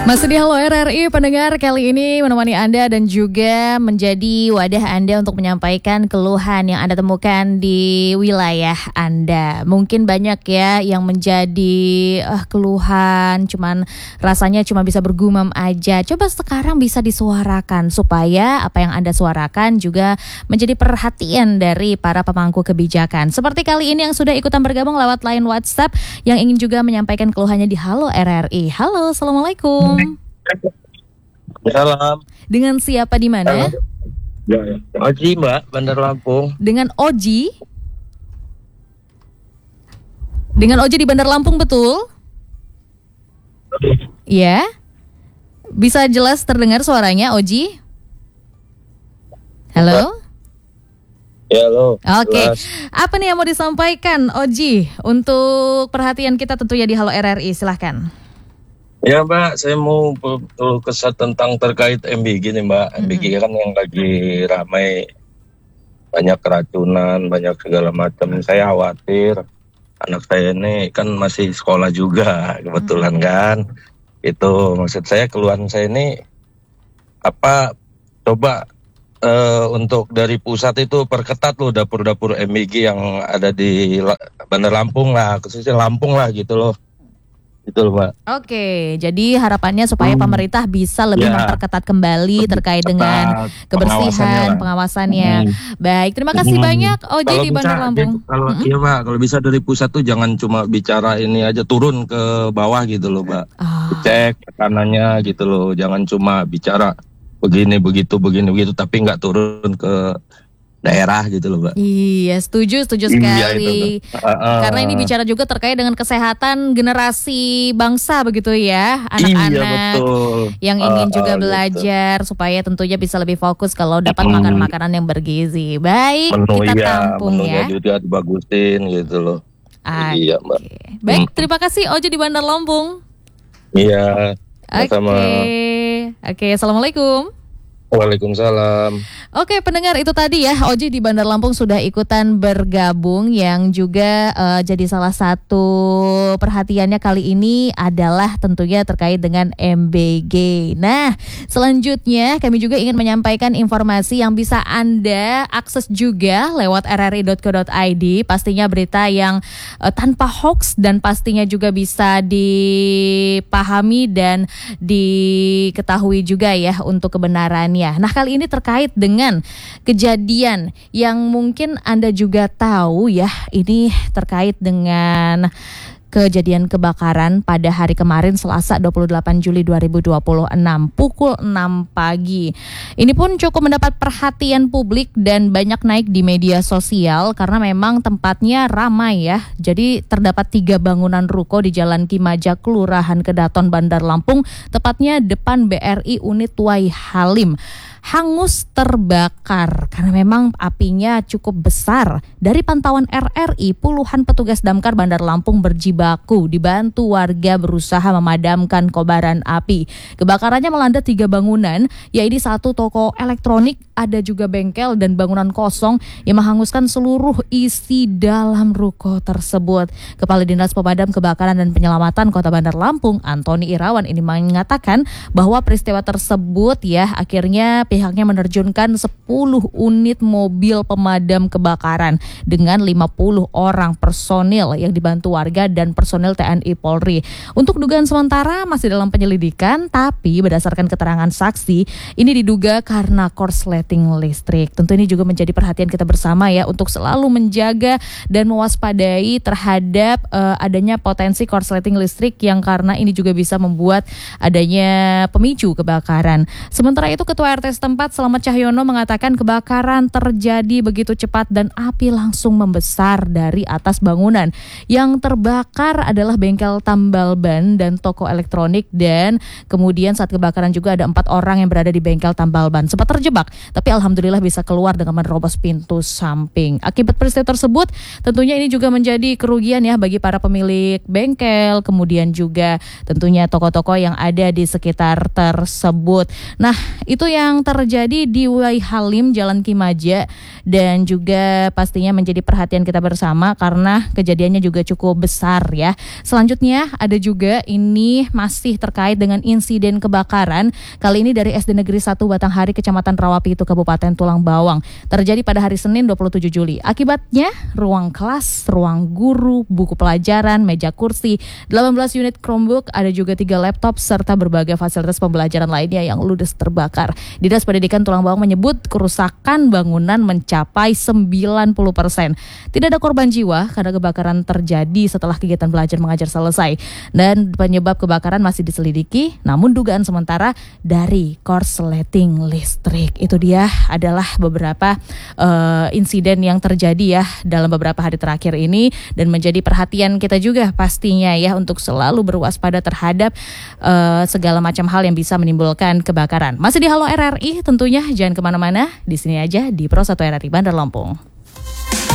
Masih di Halo RRI, pendengar kali ini menemani Anda dan juga menjadi wadah Anda untuk menyampaikan keluhan yang Anda temukan di wilayah Anda. Mungkin banyak ya yang menjadi keluhan, rasanya cuma bisa bergumam aja. Coba sekarang bisa disuarakan supaya apa yang Anda suarakan juga menjadi perhatian dari para pemangku kebijakan. Seperti kali ini yang sudah ikutan bergabung lewat line WhatsApp yang ingin juga menyampaikan keluhannya di Halo RRI. Halo, Assalamualaikum. Salam. Dengan siapa di mana? Oji, Mbak, Bandar Lampung. Dengan Oji? Dengan Oji di Bandar Lampung, betul? Ya. Bisa jelas terdengar suaranya, Oji? Halo? Ya, halo. Oke. Jelas. Apa nih yang mau disampaikan, Oji? Untuk perhatian kita tentunya di Halo RRI, silahkan. Ya, Mbak, saya mau kesat tentang terkait MBG nih, Mbak. MBG kan yang lagi ramai, banyak keracunan, banyak segala macam. Saya khawatir anak saya ini kan masih sekolah juga, kebetulan kan. Itu maksud saya, keluhan saya ini coba untuk dari pusat itu perketat loh dapur-dapur MBG yang ada di Bandar Lampung lah, khususnya Lampung lah gitu loh. Itu loh, Mbak. Oke, jadi harapannya supaya pemerintah bisa lebih memperketat kembali terkait dengan kebersihan, pengawasannya. Baik, terima kasih banyak Oji di Bandar Lampung. Iya, Mbak, kalau bisa dari pusat tuh jangan cuma bicara ini aja, turun ke bawah gitu loh, Mbak. Cek tekanannya gitu loh, jangan cuma bicara begini begitu, tapi nggak turun ke daerah gitu loh, Mbak. Iya, setuju sekali. Karena ini bicara juga terkait dengan kesehatan generasi bangsa begitu ya, anak-anak yang ingin juga belajar supaya tentunya bisa lebih fokus kalau dapat makan makanan yang bergizi. Baik, kita tampung ya. Menunya juga dibagusin gitu loh. Iya, Mbak. Baik, terima kasih Oji di Bandar Lampung. Iya, sama. Oke, Assalamualaikum. Waalaikumsalam. Oke, pendengar, itu tadi ya Oji di Bandar Lampung sudah ikutan bergabung, yang juga jadi salah satu perhatiannya kali ini adalah tentunya terkait dengan MBG. Nah, selanjutnya kami juga ingin menyampaikan informasi yang bisa Anda akses juga lewat rri.co.id, pastinya berita yang tanpa hoax dan pastinya juga bisa dipahami dan diketahui juga ya untuk kebenaran. Nah, kali ini terkait dengan kejadian yang mungkin Anda juga tahu ya, ini terkait dengan kejadian kebakaran pada hari kemarin Selasa 28 Juli 2026 pukul 6 pagi. Ini pun cukup mendapat perhatian publik dan banyak naik di media sosial karena memang tempatnya ramai ya. Jadi terdapat 3 bangunan ruko di Jalan Kimaja, Kelurahan Kedaton, Bandar Lampung, tepatnya depan BRI unit Wai Halim, hangus terbakar karena memang apinya cukup besar. Dari pantauan RRI, puluhan petugas damkar Bandar Lampung berjibaku dibantu warga berusaha memadamkan kobaran api. Kebakarannya melanda 3 bangunan, yaitu 1 toko elektronik, ada juga bengkel dan bangunan kosong yang menghanguskan seluruh isi dalam ruko tersebut. Kepala Dinas Pemadam Kebakaran dan Penyelamatan Kota Bandar Lampung, Antoni Irawan, ini mengatakan bahwa peristiwa tersebut ya akhirnya pihaknya menerjunkan 10 unit mobil pemadam kebakaran dengan 50 orang personil yang dibantu warga dan personil TNI Polri. Untuk dugaan sementara masih dalam penyelidikan, tapi berdasarkan keterangan saksi, ini diduga karena korsleting listrik. Tentu ini juga menjadi perhatian kita bersama ya untuk selalu menjaga dan mewaspadai terhadap adanya potensi korsleting listrik yang karena ini juga bisa membuat adanya pemicu kebakaran. Sementara itu Ketua RT setempat Selamat Cahyono mengatakan kebakaran terjadi begitu cepat dan api langsung membesar dari atas bangunan. Yang terbakar adalah bengkel tambal ban dan toko elektronik, dan kemudian saat kebakaran juga ada 4 orang yang berada di bengkel tambal ban sempat terjebak, tapi alhamdulillah bisa keluar dengan menerobos pintu samping. Akibat peristiwa tersebut tentunya ini juga menjadi kerugian ya bagi para pemilik bengkel, kemudian juga tentunya toko-toko yang ada di sekitar tersebut. Nah, itu yang terjadi di Wai Halim, Jalan Kimaja, dan juga pastinya menjadi perhatian kita bersama karena kejadiannya juga cukup besar ya. Selanjutnya ada juga ini masih terkait dengan insiden kebakaran. Kali ini dari SD Negeri 1 Batanghari, Kecamatan Rawapitu, Kabupaten Tulang Bawang. Terjadi pada hari Senin 27 Juli. Akibatnya ruang kelas, ruang guru, buku pelajaran, meja kursi, 18 unit Chromebook, ada juga 3 laptop serta berbagai fasilitas pembelajaran lainnya yang ludes terbakar. Dinas Pendidikan Tulang Bawang menyebut kerusakan bangunan mencapai 90%. Tidak ada korban jiwa karena kebakaran terjadi setelah kegiatan belajar mengajar selesai. Dan penyebab kebakaran masih diselidiki, namun dugaan sementara dari korsleting listrik. Itu dia adalah beberapa insiden yang terjadi ya dalam beberapa hari terakhir ini, dan menjadi perhatian kita juga pastinya ya untuk selalu berwaspada terhadap segala macam hal yang bisa menimbulkan kebakaran. Masih di Halo RRI tentunya, jangan kemana-mana, di sini aja di Pro 1 RRI Bandar Lampung.